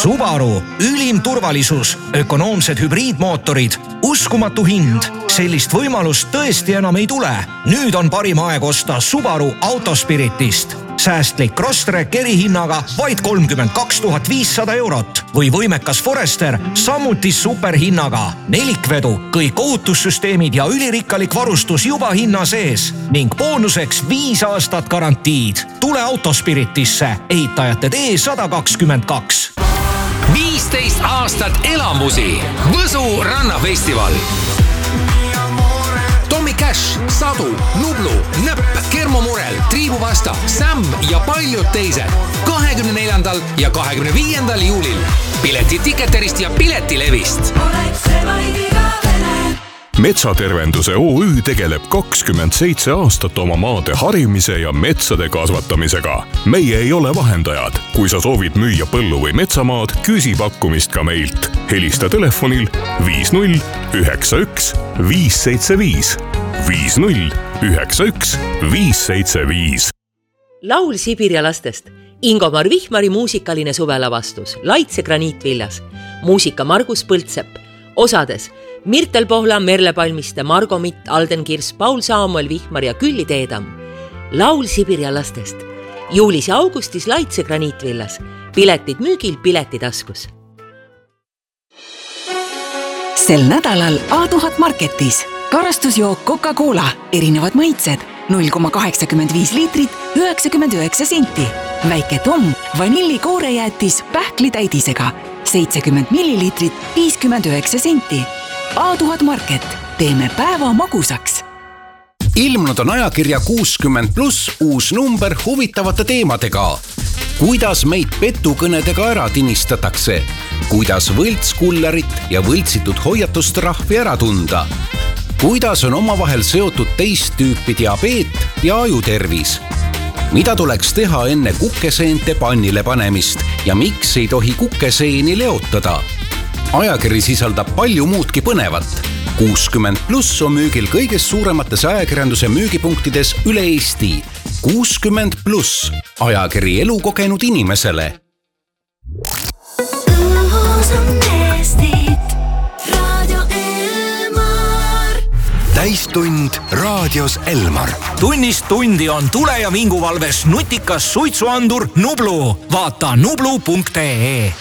Subaru, ülim turvalisus, ökonoomsed hübriidmootorid, uskumatu hind. Sellist võimalust tõesti enam ei tule. Nüüd on parim aeg osta Subaru Autospiritist. Säästlik Crosstrek erihinnaga vaid 32 500 eurot või võimekas Forester samuti superhinnaga. Nelikvedu, kõik ohutussüsteemid ja ülirikkalik varustus juba hinna sees ning boonuseks 5 aastat garantiid. Tule Autospiritisse, ehitajate tee 122. 15 aastat elamusi. Võsu rannafestival. Tommy Cash, Sadu, Nublu, Näpp, Kermo Murel, Triibu Vasta, Sam ja paljud teised. 24. ja 25. juulil. Piletid Ticketerist ja Piletilevist. Metsatervenduse OÜ tegeleb 27 aastat oma maade harimise ja metsade kasvatamisega. Meie ei ole vahendajad. Kui sa soovid müüa põllu või metsamaad, küsi pakkumist ka meilt. Helista telefonil 50 91 575. 50 91 575. Laul Sibirja lastest. Ingomar Vihmari muusikaline suvelavastus. Laitse graniitvillas. Muusika Margus Põldsepp. Osades Mirtel Pohla, Merle Palmiste, Margo Mitt, Alden Kirs, Paul Saamuel Vihmar ja Külli Teedam. Laul Sibirja lastest. Juulis ja augustis Laitse graniitvillas. Piletid müügil Piletitaskus. Sel nädalal A1000 Marketis. Karastusjook Coca-Cola. Erinevad maitsed. 0,85 liitrit, 99 senti. Väike Tom, vanillikoorejäätis pähklitäidisega. 70 milliliitrit, 59 senti. A1000 Market. Teeme päeva magusaks. Ilmunud on ajakirja 60+ uus number huvitavate teemadega. Kuidas meid petukõnedega ära tinistatakse? Kuidas võltskullerit ja võltsitud hoiatustrahvi ära tunda? Kuidas on omavahel seotud teist tüüpi diabeet ja ajutervis? Mida tuleks teha enne kukeseente pannile panemist ja miks ei tohi kukeseeni leotada? Ajakiri sisaldab palju muudki põnevat. 60+ on müügil kõigest suuremates ajakirjanduse müügipunktides üle Eesti. 60+, ajakiri elukogenud inimesele. Täistund raadios Elmar. Tunnist tundi on tule- ja vinguvalves nutikas suitsuandur Nublu. Vaata nublu.ee.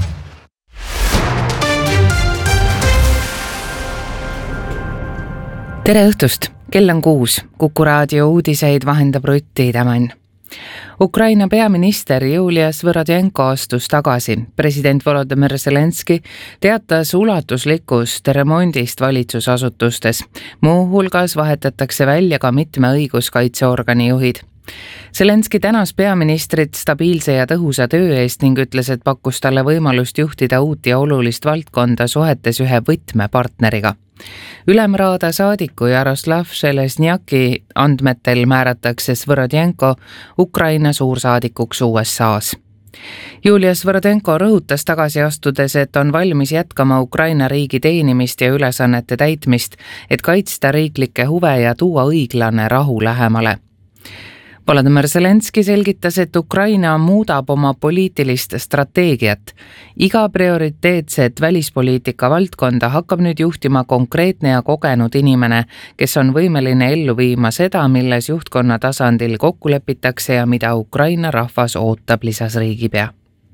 Tere õhtust! Kell on 6. Kuku raadio uudiseid vahendab Rutti Tämän. Ukraina peaminister Julia Svõrodjenko astus tagasi. President Volodymyr Zelenski teatas ulatuslikust remondist valitsusasutustes. Muu hulgas vahetatakse välja ka mitme õiguskaitseorgani juhid. Zelenski tänas peaministrit stabiilse ja tõhusa töö eest ning ütles, et pakkus talle võimalust juhtida uut ja olulist valdkonda suhetes ühe võtmepartneriga. Ülemraada saadiku Jaroslav Železniaki andmetel määratakse Svõrodjenko Ukraina suursaadikuks USAs. Julia Svõrodjenko rõhutas tagasi astudes, et on valmis jätkama Ukraina riigi teenimist ja ülesannete täitmist, et kaitsta riiklikke huve ja tuua õiglane rahu lähemale. Volodymyr Zelenski selgitas, et Ukraina muudab oma poliitilist strateegiat. Iga prioriteetset välispoliitika valdkonda hakkab nüüd juhtima konkreetne ja kogenud inimene, kes on võimeline ellu viima seda, milles juhtkonna tasandil kokku lepitakse ja mida Ukraina rahvas ootab, lisas riigipea.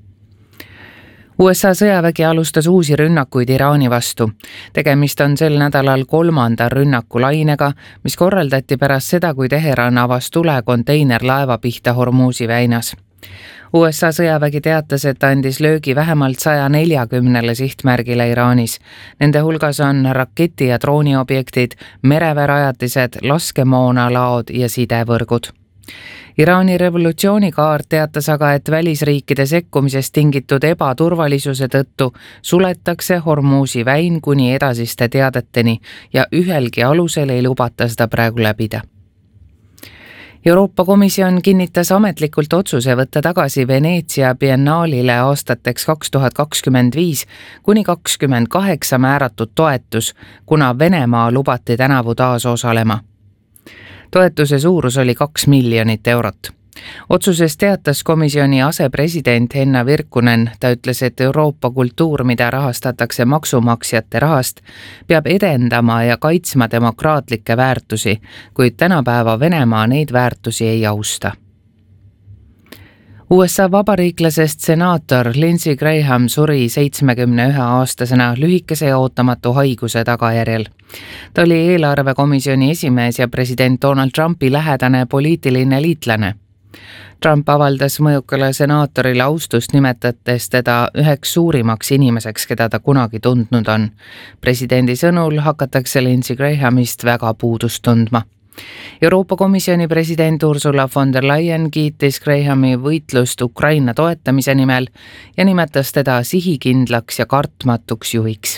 USA sõjavägi alustas uusi rünnakuid Iraani vastu. Tegemist on sel nädalal 3. rünnakulainega, mis korraldati pärast seda, kui Teheran avas tule konteinerlaeva pihta Hormuzi väinas. USA sõjavägi teatas, et andis löögi vähemalt 140 sihtmärgile Iraanis. Nende hulgas on raketi- ja drooniobjektid, mereväerajatised, laskemoonalaod ja sidevõrgud. Iraani revolutsioonikaart teatas aga, et välisriikide sekkumisest tingitud ebaturvalisuse tõttu suletakse Hormuzi väin kuni edasiste teadeteni ja ühelgi alusel ei lubata seda praegu läbida. Euroopa Komisjon kinnitas ametlikult otsuse võtta tagasi Veneetsia biennaalile aastateks 2025 kuni 28 määratud toetus, kuna Venemaa lubati tänavu taas osalema. Toetuse suurus oli 2 miljonit eurot. Otsusest teatas komisjoni asepresident Henna Virkkunen. Ta ütles, et Euroopa kultuur, mida rahastatakse maksumaksjate rahast, peab edendama ja kaitsma demokraatlikke väärtusi, kuid tänapäeva Venemaa neid väärtusi ei austa. USA vabariiklasest senaator Lindsey Graham suri 71-aastasena lühikese ja ootamatu haiguse tagajärjel. Ta oli eelarvekomisjoni esimees ja president Donald Trumpi lähedane poliitiline liitlane. Trump avaldas mõjukale senaatorile austust, nimetades teda üheks suurimaks inimeseks, keda ta kunagi tundnud on. Presidendi sõnul hakatakse Lindsey Grahamist väga puudust tundma. Euroopa Komisjoni president Ursula von der Leyen kiitis Grahami võitlust Ukraina toetamise nimel ja nimetas teda sihikindlaks ja kartmatuks juhiks.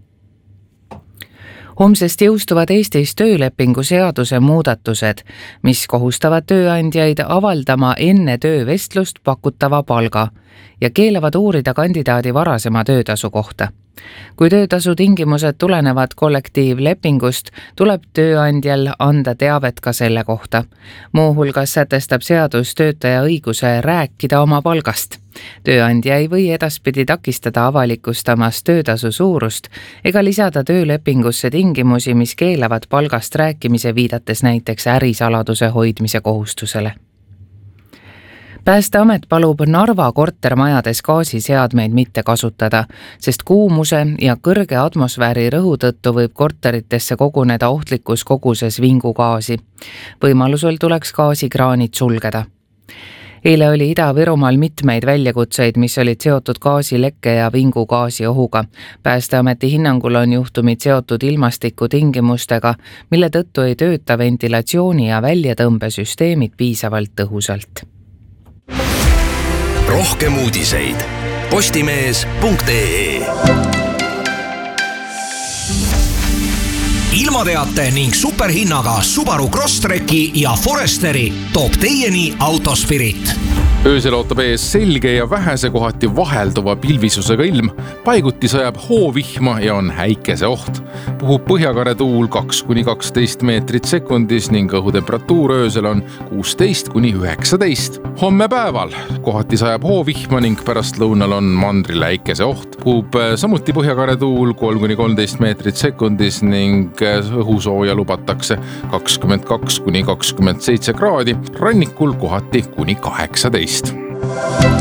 Homsest jõustuvad Eestis töölepingu seaduse muudatused, mis kohustavad tööandjaid avaldama enne töövestlust pakutava palga ja keelavad uurida kandidaadi varasema töötasu kohta. Kui töötasu tingimused tulenevad kollektiivlepingust, tuleb tööandjal anda teavet ka selle kohta. Muuhulgas sätestab seadus töötaja õiguse rääkida oma palgast. Tööandja ei või edaspidi takistada avalikustamast töötasu suurust ega lisada töölepingusse tingimusi, mis keelavad palgast rääkimise, viidates näiteks ärisaladuse hoidmise kohustusele. Päästeamet palub Narva kortermajades gaasiseadmeid mitte kasutada, sest kuumuse ja kõrge atmosfääri rõhu tõttu võib korteritesse koguneda ohtlikus koguses vingugaasi. Võimalusel tuleks gaasikraanid sulgeda. Eile oli Ida-Virumaal mitmeid väljakutseid, mis olid seotud gaasilekke ja vingugaasi ohuga. Päästeameti hinnangul on juhtumid seotud ilmastikutingimustega, mille tõttu ei tööta ventilatsiooni ja väljatõmbesüsteemid piisavalt tõhusalt. Rohkem uudiseid postimees.ee. Ilmateate ning superhinnaga Subaru Crosstreki ja Foresteri toob teieni Autospirit. Öösel ootab ees selge ja vähese kohati vahelduva pilvisusega ilm. Paiguti sajab hoovihma ja on häikese oht. Puhub põhjakare tuul 2–12 meetrit sekundis ning õhutemperatuur öösel on 16–19. Homme päeval kohati sajab hoovihma ning pärast lõunal on mandril häikese oht. Puhub samuti põhjakare tuul 3–13 meetrit sekundis ning õhusooja lubatakse 22–27 kraadi, rannikul kohati kuni 18.